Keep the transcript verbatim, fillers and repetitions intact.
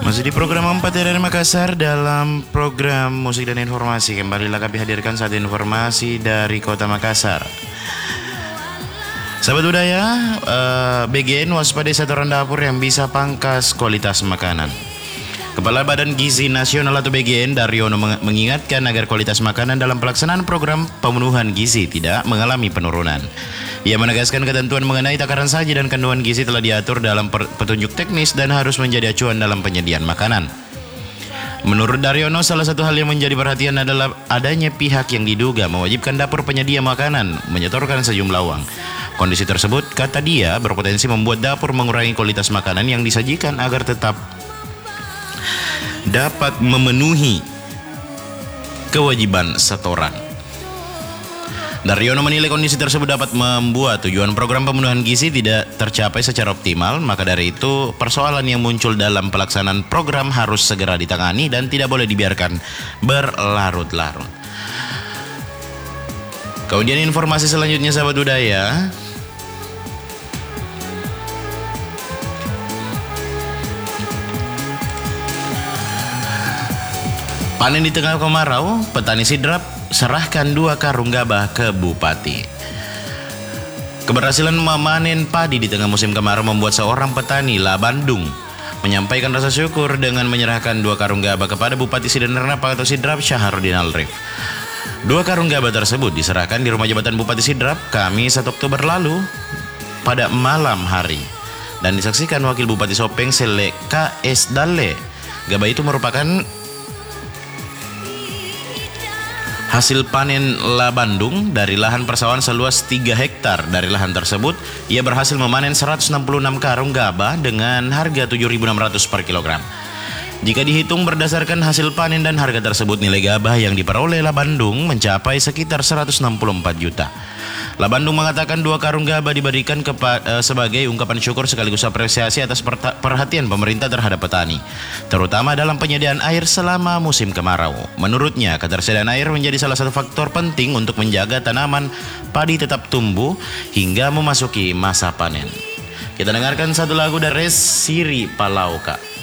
Masih di program empat R R Makassar dalam program musik dan informasi. Kembalilah kami hadirkan satu informasi dari Kota Makassar. Sahabat budaya, eh, B G N waspadai setoran dapur yang bisa pangkas kualitas makanan. Kepala Badan Gizi Nasional atau B G N, Daryono, mengingatkan agar kualitas makanan dalam pelaksanaan program pemenuhan gizi tidak mengalami penurunan. Ia menegaskan ketentuan mengenai takaran saji dan kandungan gizi telah diatur dalam petunjuk teknis dan harus menjadi acuan dalam penyediaan makanan. Menurut Daryono, salah satu hal yang menjadi perhatian adalah adanya pihak yang diduga mewajibkan dapur penyedia makanan menyetorkan sejumlah uang. Kondisi tersebut, kata dia, berpotensi membuat dapur mengurangi kualitas makanan yang disajikan agar tetap dapat memenuhi kewajiban setoran. Daryono menilai kondisi tersebut dapat membuat tujuan program pemenuhan gizi tidak tercapai secara optimal. Maka dari itu, persoalan yang muncul dalam pelaksanaan program harus segera ditangani dan tidak boleh dibiarkan berlarut-larut. Kemudian informasi selanjutnya, sahabat budaya. Panen di tengah kemarau, petani sidrap serahkan dua karung gabah ke bupati. Keberhasilan memanen padi di tengah musim kemarau membuat seorang petani La Bandung menyampaikan rasa syukur dengan menyerahkan dua karung gabah kepada Bupati Sidrap atau Sidrap Syahrudin Alrif. Dua karung gabah tersebut diserahkan di rumah jabatan Bupati Sidrap Kamis satu Oktober lalu pada malam hari dan disaksikan Wakil Bupati Sopeng Sele K S Dalle. Gabah itu merupakan hasil panen La Bandung dari lahan persawahan seluas tiga hektar. Dari lahan tersebut, ia berhasil memanen seratus enam puluh enam karung gabah dengan harga tujuh ribu enam ratus per kilogram. Jika dihitung berdasarkan hasil panen dan harga tersebut, nilai gabah yang diperoleh La Bandung mencapai sekitar seratus enam puluh empat juta. La Bandung mengatakan dua karung gabah diberikan kepa, eh, sebagai ungkapan syukur sekaligus apresiasi atas perhatian pemerintah terhadap petani, terutama dalam penyediaan air selama musim kemarau. Menurutnya, ketersediaan air menjadi salah satu faktor penting untuk menjaga tanaman padi tetap tumbuh hingga memasuki masa panen. Kita dengarkan satu lagu dari Siri Palauka.